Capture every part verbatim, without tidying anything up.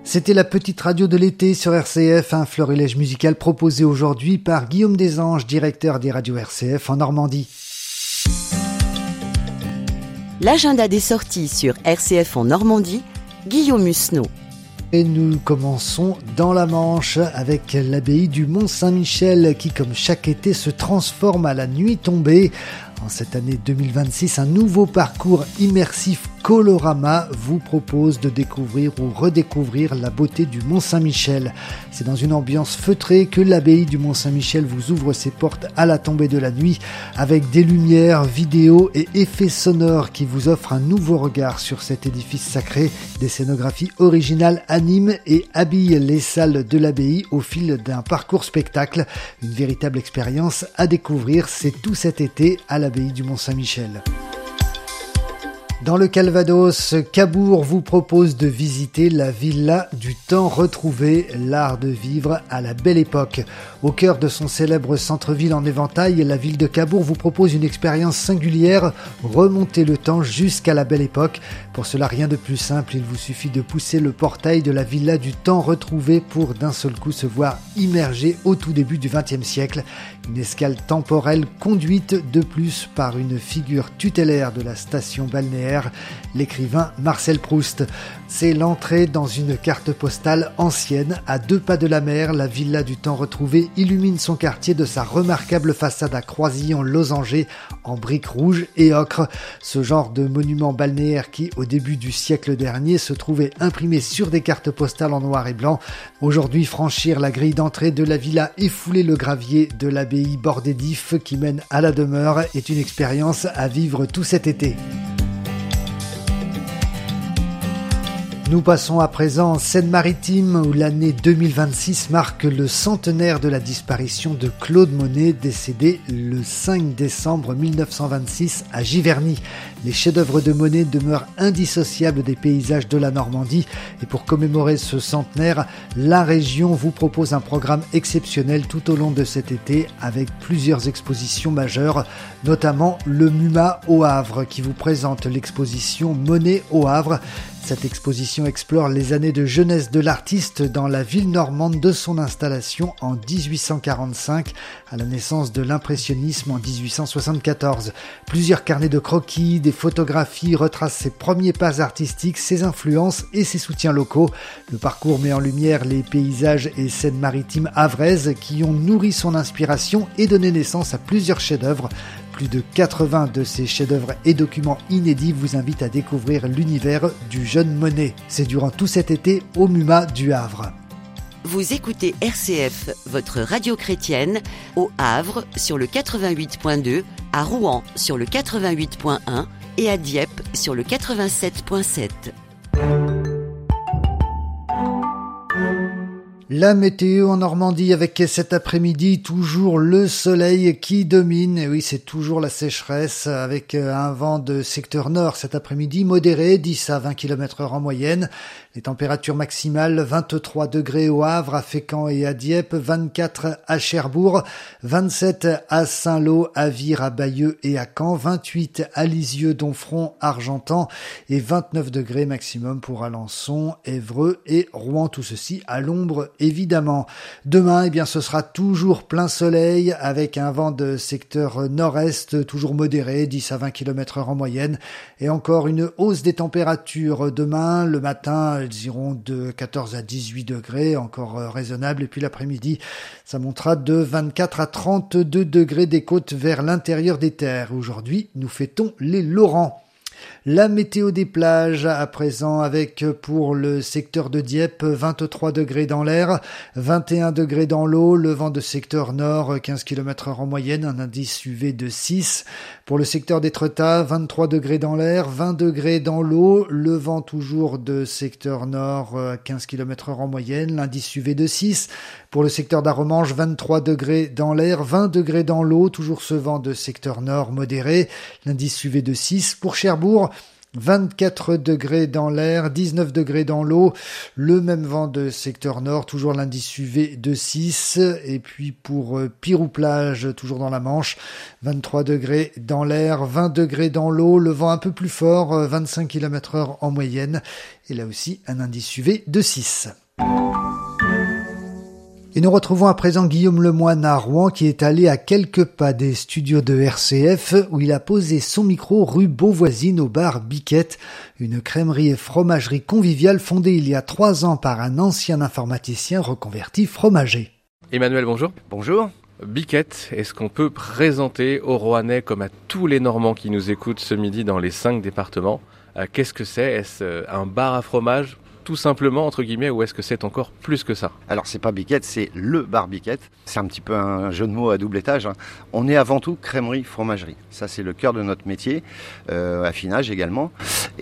C'était la petite radio de l'été sur R C F, un florilège musical proposé aujourd'hui par Guillaume Desanges, directeur des radios R C F en Normandie. L'agenda des sorties sur R C F en Normandie, Guillaume Musneau. Et nous commençons dans la Manche avec l'abbaye du Mont-Saint-Michel qui, comme chaque été, se transforme à la nuit tombée. En cette année deux mille vingt-six, un nouveau parcours immersif Colorama vous propose de découvrir ou redécouvrir la beauté du Mont-Saint-Michel. C'est dans une ambiance feutrée que l'abbaye du Mont-Saint-Michel vous ouvre ses portes à la tombée de la nuit avec des lumières, vidéos et effets sonores qui vous offrent un nouveau regard sur cet édifice sacré. Des scénographies originales animent et habillent les salles de l'abbaye au fil d'un parcours spectacle. Une véritable expérience à découvrir, c'est tout cet été à l'abbaye du Mont-Saint-Michel. Dans le Calvados, Cabourg vous propose de visiter la villa du temps retrouvé, l'art de vivre à la belle époque. Au cœur de son célèbre centre-ville en éventail, la ville de Cabourg vous propose une expérience singulière, remonter le temps jusqu'à la belle époque. Pour cela, rien de plus simple, il vous suffit de pousser le portail de la villa du temps retrouvé pour d'un seul coup se voir immergé au tout début du vingtième siècle. Une escale temporelle conduite de plus par une figure tutélaire de la station balnéaire, l'écrivain Marcel Proust. C'est l'entrée dans une carte postale ancienne. À deux pas de la mer, la villa du temps retrouvé illumine son quartier de sa remarquable façade à croisillons losangés en briques rouges et ocre. Ce genre de monument balnéaire qui, au début du siècle dernier, se trouvait imprimé sur des cartes postales en noir et blanc. Aujourd'hui, franchir la grille d'entrée de la villa et fouler le gravier de l'abbaye bordée d'ifs qui mène à la demeure est une expérience à vivre tout cet été. Nous passons à présent en Seine-Maritime où l'année deux mille vingt-six marque le centenaire de la disparition de Claude Monet, décédé le cinq décembre mille neuf cent vingt-six à Giverny. Les chefs-d'œuvre de Monet demeurent indissociables des paysages de la Normandie et pour commémorer ce centenaire, la région vous propose un programme exceptionnel tout au long de cet été avec plusieurs expositions majeures, notamment le MUMA au Havre qui vous présente l'exposition Monet au Havre. Cette exposition explore les années de jeunesse de l'artiste dans la ville normande de son installation en dix-huit cent quarante-cinq à la naissance de l'impressionnisme en dix-huit cent soixante-quatorze. Plusieurs carnets de croquis, des photographies retracent ses premiers pas artistiques, ses influences et ses soutiens locaux. Le parcours met en lumière les paysages et scènes maritimes havraises qui ont nourri son inspiration et donné naissance à plusieurs chefs-d'œuvre. Plus de quatre-vingts de ces chefs-d'œuvre et documents inédits vous invitent à découvrir l'univers du jeune Monet. C'est durant tout cet été au MUMA du Havre. Vous écoutez R C F, votre radio chrétienne, au Havre sur le quatre-vingt-huit point deux, à Rouen sur le quatre-vingt-huit point un et à Dieppe sur le quatre-vingt-sept point sept. La météo en Normandie avec cet après-midi toujours le soleil qui domine. Et oui, c'est toujours la sécheresse avec un vent de secteur nord cet après-midi modéré, dix à vingt kilomètres heure en moyenne. Les températures maximales, vingt-trois degrés au Havre, à Fécamp et à Dieppe, vingt-quatre à Cherbourg, vingt-sept à Saint-Lô, à Vire, à Bayeux et à Caen, vingt-huit à Lisieux, Domfront, Argentan et vingt-neuf degrés maximum pour Alençon, Évreux et Rouen. Tout ceci à l'ombre évidemment. Demain, eh bien, ce sera toujours plein soleil avec un vent de secteur nord-est toujours modéré, dix à vingt kilomètres heure en moyenne et encore une hausse des températures. Demain, le matin, elles iront de quatorze à dix-huit degrés, encore raisonnable. Et puis l'après-midi, ça montera de vingt-quatre à trente-deux degrés des côtes vers l'intérieur des terres. Aujourd'hui, nous fêtons les Laurents. La météo des plages à présent avec pour le secteur de Dieppe vingt-trois degrés dans l'air, vingt et un degrés dans l'eau, le vent de secteur nord quinze kilomètres heure en moyenne, un indice U V de six. Pour le secteur d'Étretat, vingt-trois degrés dans l'air, vingt degrés dans l'eau, le vent toujours de secteur nord quinze kilomètres heure en moyenne, l'indice U V de six. Pour le secteur d'Arromanches, vingt-trois degrés dans l'air, vingt degrés dans l'eau, toujours ce vent de secteur nord modéré, l'indice U V de six. Pour Cherbourg, vingt-quatre degrés dans l'air, dix-neuf degrés dans l'eau. Le même vent de secteur nord, toujours l'indice U V de six. Et puis pour Pirou-Plage, toujours dans la Manche, vingt-trois degrés dans l'air, vingt degrés dans l'eau. Le vent un peu plus fort, vingt-cinq kilomètres heure en moyenne. Et là aussi, un indice U V de six. Et nous retrouvons à présent Guillaume Lemoine à Rouen qui est allé à quelques pas des studios de R C F où il a posé son micro rue Beauvoisine au bar Biquette, une crèmerie et fromagerie conviviale fondée il y a trois ans par un ancien informaticien reconverti fromager. Emmanuel, bonjour. Bonjour. Biquette, est-ce qu'on peut présenter aux Rouennais comme à tous les Normands qui nous écoutent ce midi dans les cinq départements, euh, qu'est-ce que c'est ? Est-ce un bar à fromage ? Tout simplement, entre guillemets, ou est-ce que c'est encore plus que ça ? Alors, c'est pas Biquette, c'est le bar Biquette. C'est un petit peu un jeu de mots à double étage. Hein. On est avant tout crèmerie, fromagerie. Ça, c'est le cœur de notre métier. Euh, affinage également.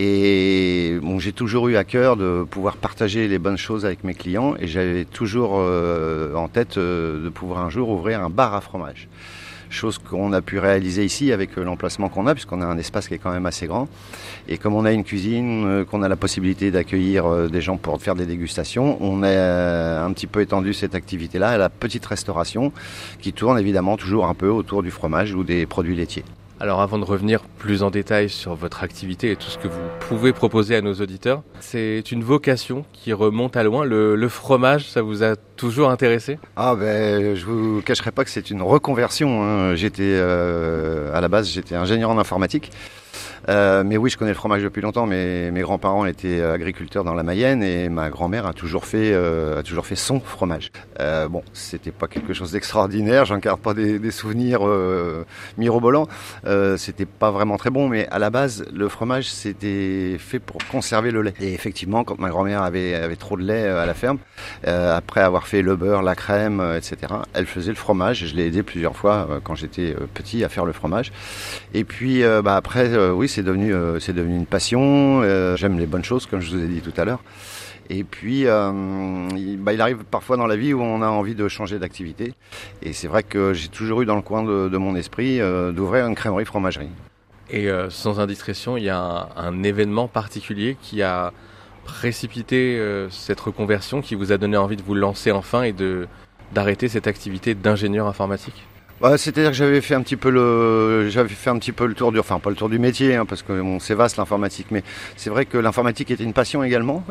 Et bon, j'ai toujours eu à cœur de pouvoir partager les bonnes choses avec mes clients. Et j'avais toujours euh, en tête euh, de pouvoir un jour ouvrir un bar à fromage. Chose qu'on a pu réaliser ici avec l'emplacement qu'on a, puisqu'on a un espace qui est quand même assez grand. Et comme on a une cuisine, qu'on a la possibilité d'accueillir des gens pour faire des dégustations, on a un petit peu étendu cette activité-là à la petite restauration qui tourne évidemment toujours un peu autour du fromage ou des produits laitiers. Alors avant de revenir plus en détail sur votre activité et tout ce que vous pouvez proposer à nos auditeurs, c'est une vocation qui remonte à loin. Le, le fromage, ça vous a toujours intéressé ? Ah ben, je vous cacherai pas que c'est une reconversion. Hein. J'étais euh, à la base, j'étais ingénieur en informatique. Euh, mais oui, je connais le fromage depuis longtemps. Mes, mes grands-parents étaient agriculteurs dans la Mayenne et ma grand-mère a toujours fait, euh, a toujours fait son fromage. Euh, bon, c'était pas quelque chose d'extraordinaire. J'en garde pas des, des souvenirs euh, mirobolants. Euh, c'était pas vraiment très bon, mais à la base, le fromage c'était fait pour conserver le lait. Et effectivement, quand ma grand-mère avait, avait trop de lait à la ferme, euh, après avoir fait le beurre, la crème, et cetera, elle faisait le fromage. Je l'ai aidé plusieurs fois euh, quand j'étais euh, petit à faire le fromage. Et puis, euh, bah après, euh, oui. C'est devenu, euh, c'est devenu une passion. Euh, j'aime les bonnes choses, comme je vous ai dit tout à l'heure. Et puis, euh, il, bah, il arrive parfois dans la vie où on a envie de changer d'activité. Et c'est vrai que j'ai toujours eu dans le coin de, de mon esprit euh, d'ouvrir une crèmerie-fromagerie. Et euh, sans indiscrétion, il y a un, un événement particulier qui a précipité euh, cette reconversion, qui vous a donné envie de vous lancer enfin et de, d'arrêter cette activité d'ingénieur informatique ? Bah, c'est-à-dire que j'avais fait un petit peu le, j'avais fait un petit peu le tour du, enfin pas le tour du métier, hein, parce que bon, c'est vaste l'informatique, mais c'est vrai que l'informatique était une passion également.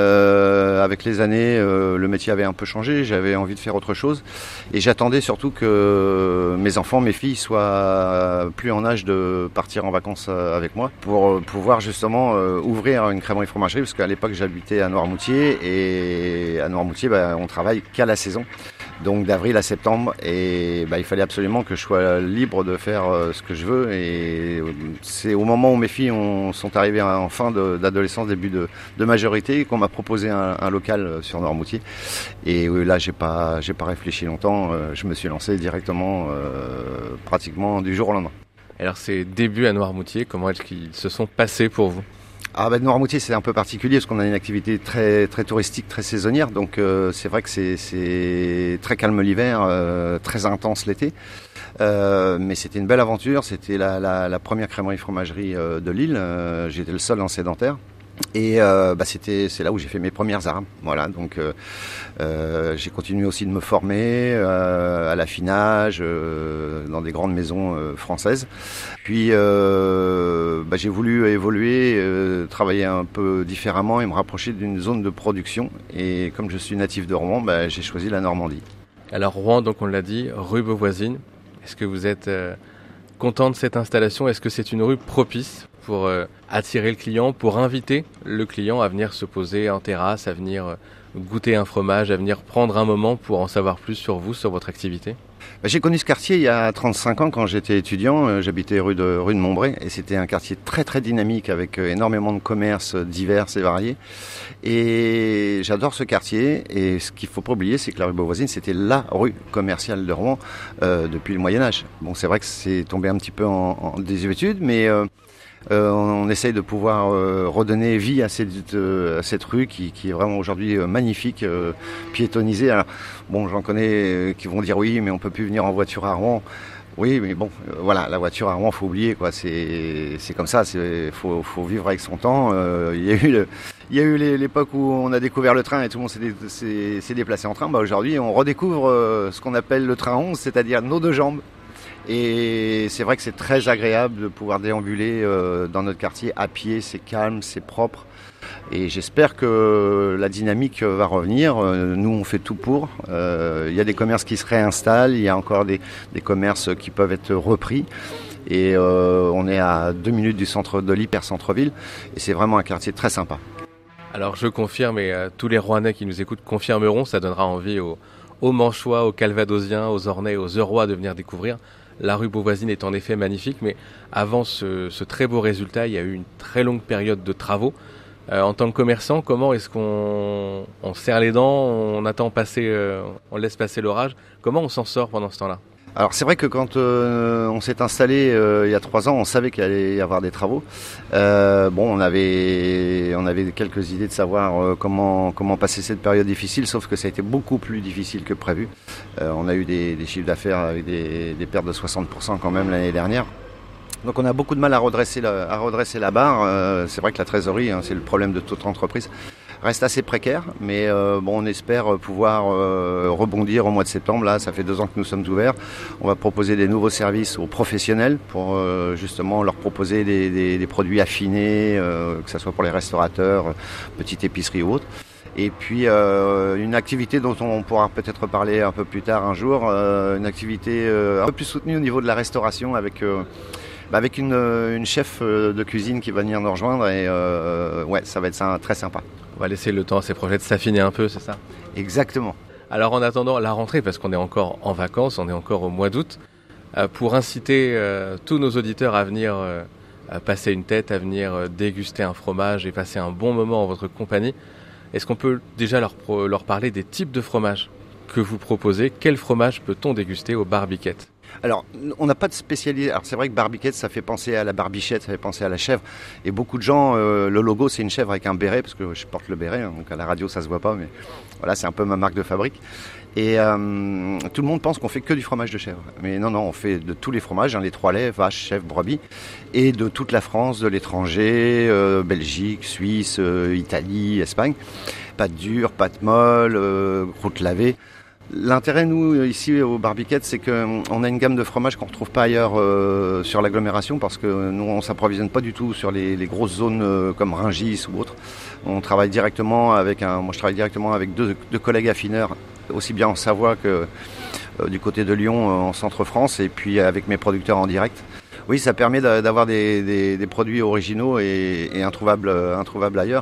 Euh, avec les années, euh, le métier avait un peu changé, j'avais envie de faire autre chose, et j'attendais surtout que mes enfants, mes filles, soient plus en âge de partir en vacances avec moi pour pouvoir justement euh, ouvrir une crèmerie fromagerie, parce qu'à l'époque j'habitais à Noirmoutier et à Noirmoutier, bah, on travaille qu'à la saison. Donc d'avril à septembre, et bah, il fallait absolument que je sois libre de faire euh, ce que je veux. Et c'est au moment où mes filles ont, sont arrivées en fin de, d'adolescence, début de, de majorité, qu'on m'a proposé un, un local sur Noirmoutier. Et euh, là, j'ai pas, j'ai pas réfléchi longtemps. Euh, je me suis lancé directement, euh, pratiquement du jour au lendemain. Alors ces débuts à Noirmoutier, comment est-ce qu'ils se sont passés pour vous ? Ah ben Noirmoutier c'est un peu particulier parce qu'on a une activité très très touristique, très saisonnière, donc euh, c'est vrai que c'est c'est très calme l'hiver, euh, très intense l'été, euh, mais c'était une belle aventure. C'était la la, la première crèmerie fromagerie euh, de l'île. Euh, j'étais le seul en sédentaire. Et euh, bah c'était c'est là où j'ai fait mes premières armes. Voilà, donc euh, euh, j'ai continué aussi de me former euh, à l'affinage euh, dans des grandes maisons euh, françaises. Puis euh, bah, j'ai voulu évoluer, euh, travailler un peu différemment et me rapprocher d'une zone de production. Et comme je suis natif de Rouen, bah, j'ai choisi la Normandie. Alors Rouen, donc on l'a dit, rue Beauvoisine. Est-ce que vous êtes euh, content de cette installation ? Est-ce que c'est une rue propice pour euh, attirer le client, pour inviter le client à venir se poser en terrasse, à venir euh, goûter un fromage, à venir prendre un moment pour en savoir plus sur vous, sur votre activité ? Bah, j'ai connu ce quartier il y a trente-cinq ans quand j'étais étudiant. Euh, j'habitais rue de, rue de Montbray et c'était un quartier très très dynamique avec euh, énormément de commerces divers et variés. Et j'adore ce quartier. Et ce qu'il faut pas oublier, c'est que la rue Beauvoisine, c'était la rue commerciale de Rouen euh, depuis le Moyen-Âge. Bon, c'est vrai que c'est tombé un petit peu en, en désuétude, mais euh, Euh, on, on essaye de pouvoir euh, redonner vie à cette, euh, à cette rue qui, qui est vraiment aujourd'hui euh, magnifique, euh, piétonnisée. Alors, bon, j'en connais euh, qui vont dire oui, mais on peut plus venir en voiture à Rouen. Oui, mais bon, euh, voilà, la voiture, à un moment, faut oublier, quoi. C'est, c'est comme ça. Il faut, faut vivre avec son temps. Euh, il y a eu, le, il y a eu les, l'époque où on a découvert le train et tout le monde s'est, dé, s'est, s'est déplacé en train. Bah, aujourd'hui, on redécouvre euh, ce qu'on appelle le train onze, c'est-à-dire nos deux jambes. Et c'est vrai que c'est très agréable de pouvoir déambuler euh, dans notre quartier à pied. C'est calme, c'est propre. Et j'espère que la dynamique va revenir. Nous, on fait tout pour. Euh, il y a des commerces qui se réinstallent. Il y a encore des, des commerces qui peuvent être repris. Et euh, on est à deux minutes du centre de l'hyper-centre-ville. Et c'est vraiment un quartier très sympa. Alors, je confirme, et euh, tous les Rouennais qui nous écoutent confirmeront, ça donnera envie aux, aux Manchois, aux Calvadosiens, aux Ornais, aux Eurois de venir découvrir. La rue Beauvoisine est en effet magnifique, mais avant ce, ce très beau résultat, il y a eu une très longue période de travaux. Euh, en tant que commerçant, comment est-ce qu'on on serre les dents, on attend passer, euh, on laisse passer l'orage? Comment on s'en sort pendant ce temps-là? Alors c'est vrai que quand euh, on s'est installé euh, il y a trois ans, on savait qu'il allait y avoir des travaux. Euh, bon, on avait, on avait quelques idées de savoir euh, comment comment passer cette période difficile, sauf que ça a été beaucoup plus difficile que prévu. Euh, on a eu des, des chiffres d'affaires avec des, des pertes de soixante pour cent quand même l'année dernière. Donc on a beaucoup de mal à redresser la, à redresser la barre. Euh, c'est vrai que la trésorerie, hein, c'est le problème de toute entreprise, reste assez précaire. Mais euh, bon, on espère pouvoir euh, rebondir au mois de septembre. Là, ça fait deux ans que nous sommes ouverts. On va proposer des nouveaux services aux professionnels pour euh, justement leur proposer des, des, des produits affinés, euh, que ce soit pour les restaurateurs, petite épicerie ou autre. Et puis euh, une activité dont on pourra peut-être parler un peu plus tard un jour, euh, une activité euh, un peu plus soutenue au niveau de la restauration avec... Euh, avec une, une chef de cuisine qui va venir nous rejoindre et euh, ouais, ça va être ça, très sympa. On va laisser le temps à ces projets de s'affiner un peu, c'est ça? Exactement. Alors en attendant la rentrée, parce qu'on est encore en vacances, on est encore au mois d'août, euh, pour inciter euh, tous nos auditeurs à venir euh, à passer une tête, à venir euh, déguster un fromage et passer un bon moment en votre compagnie, est-ce qu'on peut déjà leur, pro- leur parler des types de fromages que vous proposez? Quel fromage peut-on déguster au Barbiquette? Alors, on n'a pas de spécialité. Alors, c'est vrai que Barbiquette, ça fait penser à la barbichette, ça fait penser à la chèvre. Et beaucoup de gens, euh, le logo, c'est une chèvre avec un béret, parce que je porte le béret, hein, donc à la radio, ça se voit pas, mais voilà, c'est un peu ma marque de fabrique. Et euh, tout le monde pense qu'on fait que du fromage de chèvre. Mais non, non, on fait de tous les fromages, hein, les trois laits, vache, chèvre, brebis, et de toute la France, de l'étranger, euh, Belgique, Suisse, euh, Italie, Espagne. Pâte dure, pâte molle, euh, croûte lavée. L'intérêt, nous, ici au Barbiquette, c'est qu'on a une gamme de fromages qu'on ne retrouve pas ailleurs euh, sur l'agglomération parce que nous, on ne s'approvisionne pas du tout sur les, les grosses zones euh, comme Rungis ou autres. On travaille directement avec un, moi je travaille directement avec deux, deux collègues affineurs, aussi bien en Savoie que euh, du côté de Lyon, euh, en Centre-France, et puis avec mes producteurs en direct. Oui, ça permet d'avoir des, des, des produits originaux et, et introuvables, introuvables ailleurs.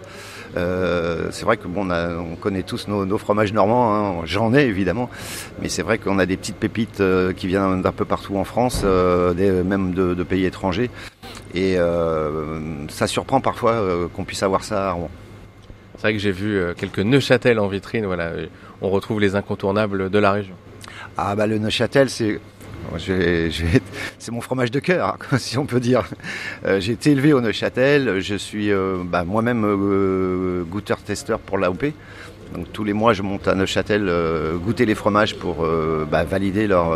Euh, c'est vrai que bon, on, a, on connaît tous nos, nos fromages normands, hein. J'en ai évidemment, mais c'est vrai qu'on a des petites pépites euh, qui viennent d'un peu partout en France, euh, des, même de, de pays étrangers, et euh, ça surprend parfois euh, qu'on puisse avoir ça à Rouen. C'est vrai que j'ai vu euh, quelques Neuchâtel en vitrine, voilà, on retrouve les incontournables de la région. Ah bah le Neuchâtel, c'est... Je vais, je vais, c'est mon fromage de cœur, si on peut dire. Euh, j'ai été élevé au Neuchâtel, je suis euh, bah, moi-même euh, goûteur-testeur pour l'A O P. Donc tous les mois, je monte à Neuchâtel euh, goûter les fromages pour euh, bah, valider leur,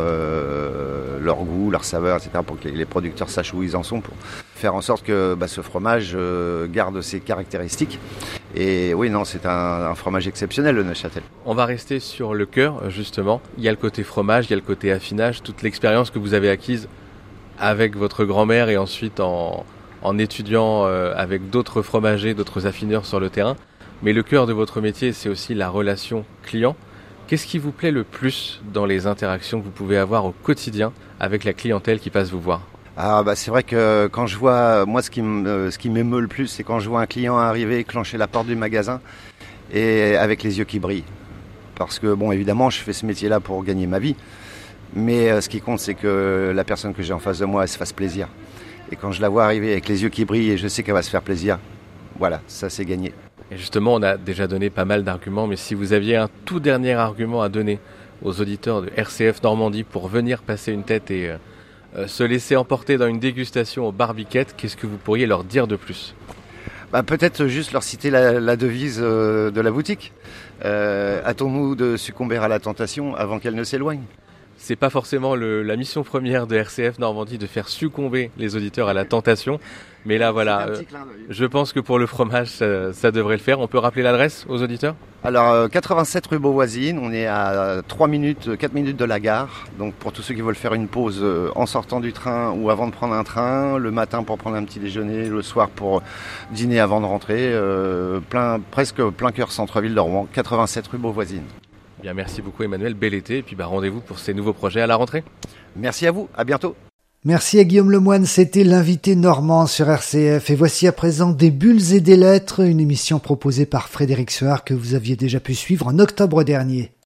euh, leur goût, leur saveur, et cetera, pour que les producteurs sachent où ils en sont, pour faire en sorte que bah, ce fromage euh, garde ses caractéristiques. Et oui, non, c'est un, un fromage exceptionnel, le Neuchâtel. On va rester sur le cœur, justement. Il y a le côté fromage, il y a le côté affinage, toute l'expérience que vous avez acquise avec votre grand-mère et ensuite en, en étudiant euh, avec d'autres fromagers, d'autres affineurs sur le terrain. Mais le cœur de votre métier, c'est aussi la relation client. Qu'est-ce qui vous plaît le plus dans les interactions que vous pouvez avoir au quotidien avec la clientèle qui passe vous voir ? Ah bah c'est vrai que quand je vois, moi ce qui me, ce qui m'émeut le plus, c'est quand je vois un client arriver, clencher la porte du magasin et avec les yeux qui brillent. Parce que bon, évidemment, je fais ce métier-là pour gagner ma vie, mais euh, ce qui compte, c'est que la personne que j'ai en face de moi, elle se fasse plaisir. Et quand je la vois arriver avec les yeux qui brillent et je sais qu'elle va se faire plaisir, voilà, ça c'est gagné. Et justement, on a déjà donné pas mal d'arguments, mais si vous aviez un tout dernier argument à donner aux auditeurs de R C F Normandie pour venir passer une tête et euh, se laisser emporter dans une dégustation au Barbiquette, qu'est-ce que vous pourriez leur dire de plus ? Bah, peut-être juste leur citer la, la devise euh, de la boutique. Euh, hâtons-nous de succomber à la tentation avant qu'elle ne s'éloigne. c'est pas forcément le, la mission première de R C F Normandie de faire succomber les auditeurs à la tentation. Mais là, voilà, euh, je pense que pour le fromage, ça, ça devrait le faire. On peut rappeler l'adresse aux auditeurs ? Alors, euh, quatre-vingt-sept rue Beauvoisine, on est à trois minutes, quatre minutes de la gare. Donc, pour tous ceux qui veulent faire une pause euh, en sortant du train ou avant de prendre un train, le matin pour prendre un petit déjeuner, le soir pour dîner avant de rentrer, euh, plein, presque plein cœur centre-ville de Rouen, quatre-vingt-sept rue Beauvoisine. Bien, merci beaucoup Emmanuel, bel été, et puis bah, rendez-vous pour ces nouveaux projets à la rentrée. Merci à vous, à bientôt. Merci à Guillaume Lemoine, c'était l'invité normand sur R C F. Et voici à présent Des bulles et des lettres, une émission proposée par Frédéric Soard que vous aviez déjà pu suivre en octobre dernier.